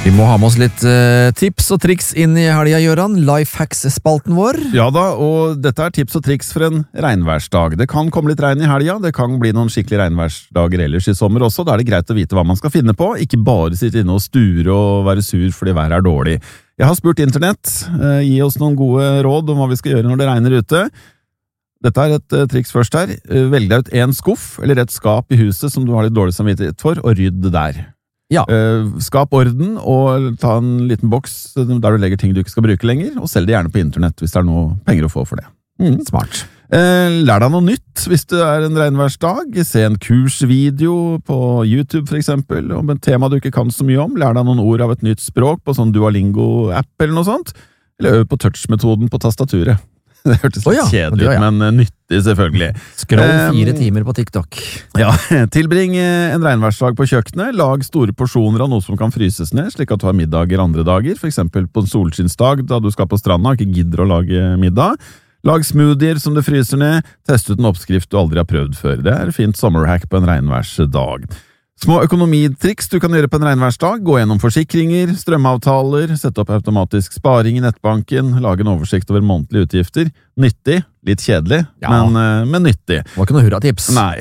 Vi må ha med oss litt tips og triks inn i helga, Gøran. Lifehacks-spalten vår. Ja da, og dette er tips og triks for en regnværsdag. Det kan komme litt regn i helga, det kan bli noen skikkelig regnværsdager ellers i sommer også. Da er det greit å vite hva man skal finne på, ikke bare sitte inne og sture og være sur fordi været er dårlig. Jeg har spurt internett, gi oss noen gode råd om hva vi skal gjøre når det regner ute. Dette er et triks først her. Velg deg ut en skuff eller et skap i huset som du har litt dårlig samvittighet for, og rydd det der. Ja. Skap orden og ta en liten boks der du legger ting du ikke skal bruke lenger, og selg det gjerne på internett hvis det er noe penger å få for det. Smart. Lær deg noe nytt hvis det er en regnværsdag. Se en kursvideo på YouTube for eksempel, om et tema du ikke kan så mye om. Lær deg noen ord av et nytt språk på sånn Duolingo-app eller noe sånt. Eller øv på touch-metoden på tastaturet. Det hørtes litt kjedelig ut, men nyttig selvfølgelig. Scroll 4 timer på TikTok. Ja, tilbring en regnværsdag på kjøkkenet. Lag store porsjoner av noe som kan fryses ned, slik at du har middager andre dager. For eksempel på en solskinnsdag da du skal på stranda og ikke gidder å lage middag. Lag smoothier som du fryser ned. Test ut en oppskrift du aldri har prøvd før. Det er fint sommerhack på en regnværsdag. Små økonomitriks du kan gjøre på en regnværsdag. Gå gjennom forsikringer, strømavtaler, sette opp automatisk sparing i nettbanken, lage en oversikt over månedlige utgifter. Nyttig, litt kjedelig, men nyttig. Det var ikke noe hurra-tips. Nei,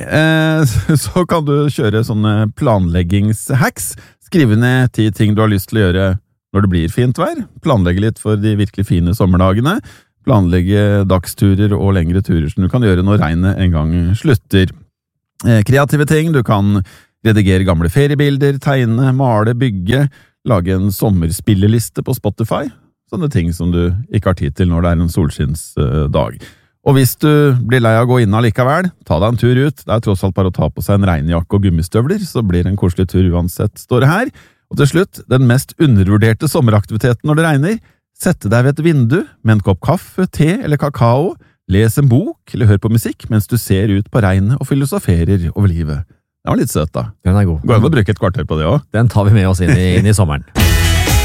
så kan du kjøre sånne planleggingshacks. Skrive ned 10 ting du har lyst til å gjøre når det blir fint vær. Planlegge litt for de virkelig fine sommerdagene. Planlegge dagsturer og lengre turer som du kan gjøre når regnet en gang slutter. Kreative ting, du kan redigere gamle feriebilder, tegne, male, bygge, lage en sommerspilleliste på Spotify. Sånne ting som du ikke har tid til når det er en solskinnsdag. Og hvis du blir lei av å gå inn allikevel, ta deg en tur ut. Det er tross alt bare å ta på seg en regnjakke og gummistøvler, så blir det en koselig tur uansett, står det her. Og til slutt, den mest undervurderte sommeraktiviteten når det regner. Sette deg ved et vindu med en kopp kaffe, te eller kakao, les en bok eller hør på musikk mens du ser ut på regnet og filosoferer over livet. Den var litt søt da. Den er god. Går an å bruke et kvarter på det også. Den tar vi med oss inn i sommeren.